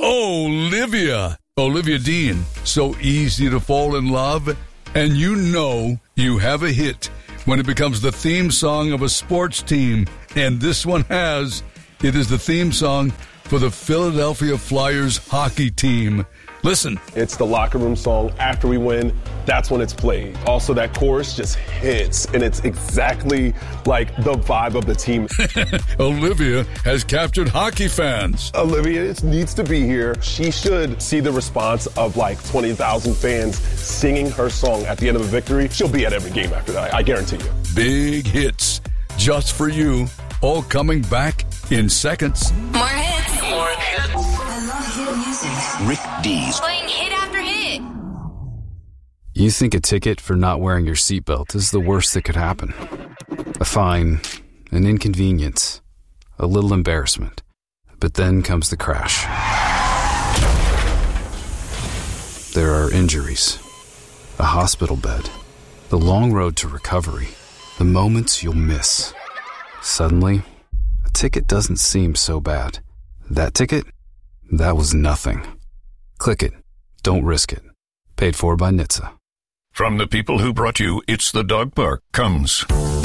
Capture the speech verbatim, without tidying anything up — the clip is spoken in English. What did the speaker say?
Olivia. Olivia Dean. So easy to fall in love. And you know you have a hit when it becomes the theme song of a sports team. And this one has. It is the theme song for the Philadelphia Flyers hockey team. Listen. It's the locker room song after we win. That's when it's played. Also, that chorus just hits, and it's exactly like the vibe of the team. Olivia has captured hockey fans. Olivia needs to be here. She should see the response of like twenty thousand fans singing her song at the end of a victory. She'll be at every game after that, I guarantee you. Big hits just for you, all coming back in seconds. More hits. More hits. I love hit music. Rick Dees. Playing hit after hit. You think a ticket for not wearing your seatbelt is the worst that could happen. A fine, an inconvenience, a little embarrassment. But then comes the crash. There are injuries, a hospital bed, the long road to recovery, the moments you'll miss. Suddenly, a ticket doesn't seem so bad. That ticket? That was nothing. Click it. Don't risk it. Paid for by N H T S A. From the people who brought you It's the Dog Park comes